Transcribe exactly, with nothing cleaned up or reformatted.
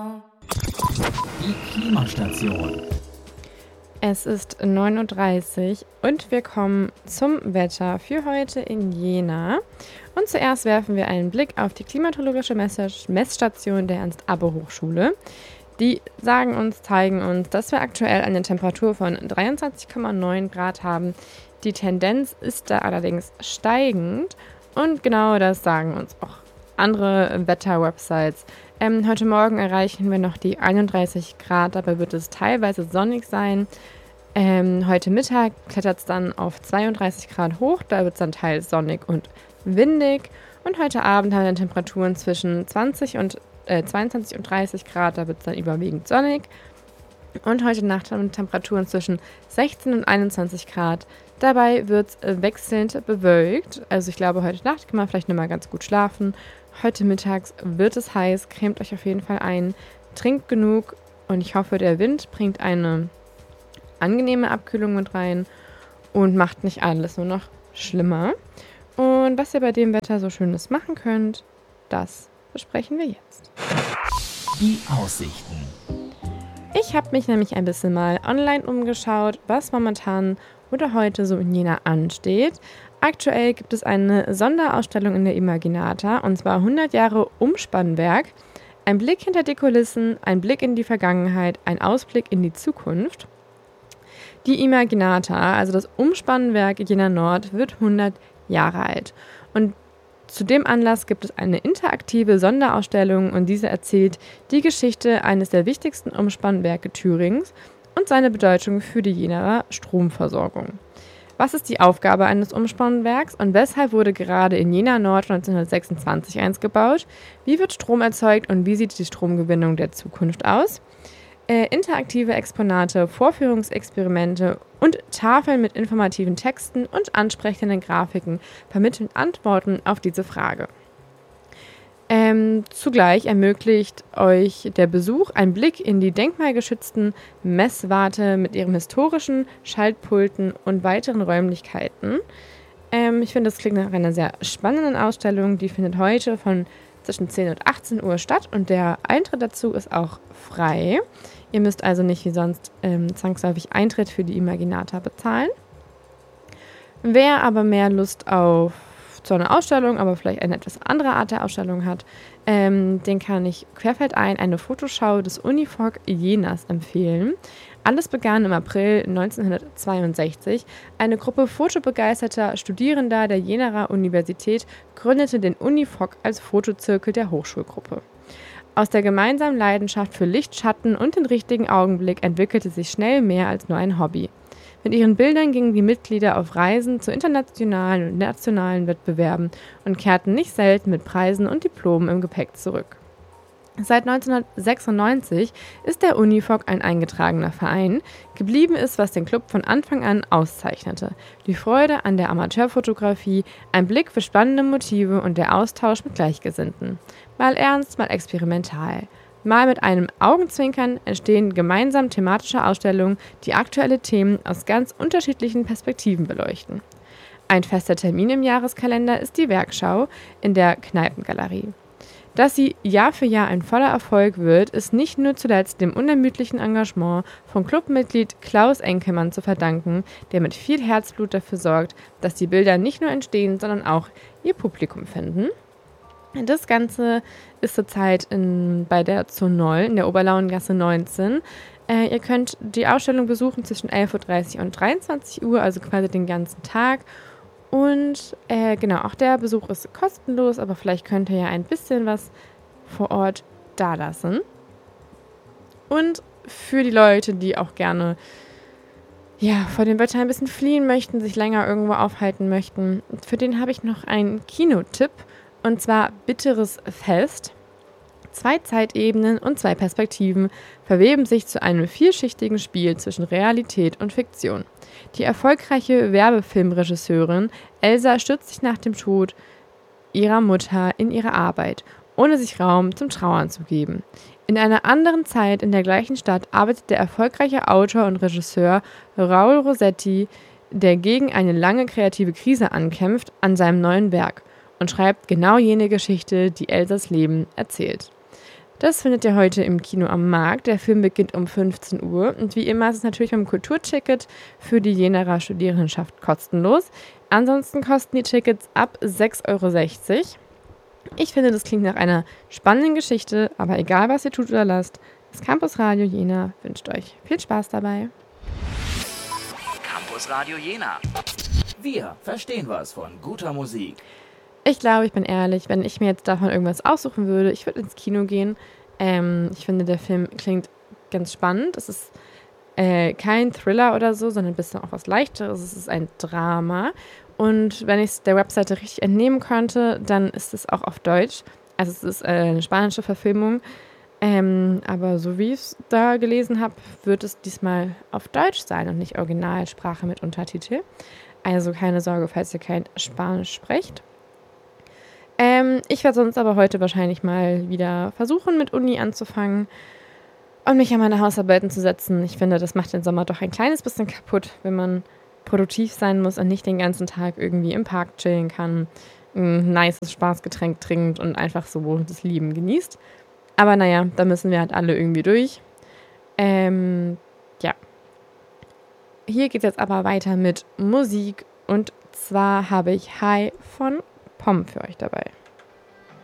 Die Klimastation. Es ist neun Uhr dreißig und wir kommen zum Wetter für heute in Jena. Und zuerst werfen wir einen Blick auf die klimatologische Mess- Messstation der Ernst-Abbe-Hochschule. Die sagen uns, zeigen uns, dass wir aktuell eine Temperatur von dreiundzwanzig Komma neun Grad haben. Die Tendenz ist da allerdings steigend und genau das sagen uns auch andere Wetter-Websites. Ähm, heute Morgen erreichen wir noch die einunddreißig Grad, dabei wird es teilweise sonnig sein. Ähm, heute Mittag klettert es dann auf zweiunddreißig Grad hoch, da wird es dann teils sonnig und windig. Und heute Abend haben wir Temperaturen zwischen zwanzig und, äh, zweiundzwanzig und dreißig Grad, da wird es dann überwiegend sonnig. Und heute Nacht haben wir Temperaturen zwischen sechzehn und einundzwanzig Grad. Dabei wird es wechselnd bewölkt. Also ich glaube, heute Nacht kann man vielleicht noch mal ganz gut schlafen. Heute mittags wird es heiß. Cremt euch auf jeden Fall ein. Trinkt genug. Und ich hoffe, der Wind bringt eine angenehme Abkühlung mit rein und macht nicht alles nur noch schlimmer. Und was ihr bei dem Wetter so Schönes machen könnt, das besprechen wir jetzt. Die Aussichten. Ich habe mich nämlich ein bisschen mal online umgeschaut, was momentan oder heute so in Jena ansteht. Aktuell gibt es eine Sonderausstellung in der Imaginata, und zwar hundert Jahre Umspannwerk. Ein Blick hinter die Kulissen, ein Blick in die Vergangenheit, ein Ausblick in die Zukunft. Die Imaginata, also das Umspannwerk Jena Nord, wird hundert Jahre alt. Und zu dem Anlass gibt es eine interaktive Sonderausstellung, und diese erzählt die Geschichte eines der wichtigsten Umspannwerke Thürings und seine Bedeutung für die Jenaer Stromversorgung. Was ist die Aufgabe eines Umspannwerks und weshalb wurde gerade in Jena Nord neunzehnhundertsechsundzwanzig eins gebaut? Wie wird Strom erzeugt und wie sieht die Stromgewinnung der Zukunft aus? Äh, interaktive Exponate, Vorführungsexperimente und Tafeln mit informativen Texten und ansprechenden Grafiken vermitteln Antworten auf diese Frage. Ähm, zugleich ermöglicht euch der Besuch einen Blick in die denkmalgeschützten Messwarte mit ihren historischen Schaltpulten und weiteren Räumlichkeiten. Ähm, ich finde, das klingt nach einer sehr spannenden Ausstellung. Die findet heute von zwischen zehn und achtzehn Uhr statt und der Eintritt dazu ist auch frei. Ihr müsst also nicht wie sonst ähm, zwangsläufig Eintritt für die Imaginata bezahlen. Wer aber mehr Lust auf so eine Ausstellung, aber vielleicht eine etwas andere Art der Ausstellung hat, ähm, den kann ich querfeldein eine Fotoschau des Unifog Jenas empfehlen. Alles begann im April neunzehnhundertzweiundsechzig. Eine Gruppe fotobegeisterter Studierender der Jenaer Universität gründete den Unifog als Fotozirkel der Hochschulgruppe. Aus der gemeinsamen Leidenschaft für Licht, Schatten und den richtigen Augenblick entwickelte sich schnell mehr als nur ein Hobby. Mit ihren Bildern gingen die Mitglieder auf Reisen zu internationalen und nationalen Wettbewerben und kehrten nicht selten mit Preisen und Diplomen im Gepäck zurück. Seit neunzehnhundertsechsundneunzig ist der Unifog ein eingetragener Verein. Geblieben ist, was den Club von Anfang an auszeichnete: die Freude an der Amateurfotografie, ein Blick für spannende Motive und der Austausch mit Gleichgesinnten. Mal ernst, mal experimental. Mal mit einem Augenzwinkern entstehen gemeinsam thematische Ausstellungen, die aktuelle Themen aus ganz unterschiedlichen Perspektiven beleuchten. Ein fester Termin im Jahreskalender ist die Werkschau in der Kneipengalerie. Dass sie Jahr für Jahr ein voller Erfolg wird, ist nicht nur zuletzt dem unermüdlichen Engagement von Clubmitglied Klaus Enkelmann zu verdanken, der mit viel Herzblut dafür sorgt, dass die Bilder nicht nur entstehen, sondern auch ihr Publikum finden. Das Ganze ist zurzeit in, bei der Zonoll in der Oberlauengasse neunzehn. Äh, ihr könnt die Ausstellung besuchen zwischen elf Uhr dreißig und dreiundzwanzig Uhr, also quasi den ganzen Tag. Und äh, genau, auch der Besuch ist kostenlos, aber vielleicht könnt ihr ja ein bisschen was vor Ort dalassen. Und für die Leute, die auch gerne ja, vor dem Wetter ein bisschen fliehen möchten, sich länger irgendwo aufhalten möchten, für den habe ich noch einen Kinotipp. Und zwar Bitteres Fest. Zwei Zeitebenen und zwei Perspektiven verweben sich zu einem vielschichtigen Spiel zwischen Realität und Fiktion. Die erfolgreiche Werbefilmregisseurin Elsa stürzt sich nach dem Tod ihrer Mutter in ihre Arbeit, ohne sich Raum zum Trauern zu geben. In einer anderen Zeit in der gleichen Stadt arbeitet der erfolgreiche Autor und Regisseur Raul Rossetti, der gegen eine lange kreative Krise ankämpft, an seinem neuen Werk und schreibt genau jene Geschichte, die Elsas Leben erzählt. Das findet ihr heute im Kino am Markt. Der Film beginnt um fünfzehn Uhr. Und wie immer ist es natürlich beim Kulturticket für die Jenaer Studierendenschaft kostenlos. Ansonsten kosten die Tickets ab sechs Euro sechzig. Ich finde, das klingt nach einer spannenden Geschichte, aber egal, was ihr tut oder lasst, das Campus Radio Jena wünscht euch viel Spaß dabei. Campus Radio Jena. Wir verstehen was von guter Musik. Ich glaube, ich bin ehrlich, wenn ich mir jetzt davon irgendwas aussuchen würde, ich würde ins Kino gehen. Ähm, ich finde, der Film klingt ganz spannend. Es ist äh, kein Thriller oder so, sondern ein bisschen auch was Leichteres. Es ist ein Drama. Und wenn ich es der Webseite richtig entnehmen konnte, dann ist es auch auf Deutsch. Also es ist äh, eine spanische Verfilmung. Ähm, aber so wie ich es da gelesen habe, wird es diesmal auf Deutsch sein und nicht Originalsprache mit Untertitel. Also keine Sorge, falls ihr kein Spanisch sprecht. Ähm, ich werde sonst aber heute wahrscheinlich mal wieder versuchen, mit Uni anzufangen und mich an meine Hausarbeiten zu setzen. Ich finde, das macht den Sommer doch ein kleines bisschen kaputt, wenn man produktiv sein muss und nicht den ganzen Tag irgendwie im Park chillen kann, ein nices Spaßgetränk trinkt und einfach so das Leben genießt. Aber naja, da müssen wir halt alle irgendwie durch. Ähm, ja. Hier geht es jetzt aber weiter mit Musik und zwar habe ich Hi von Pom für euch dabei.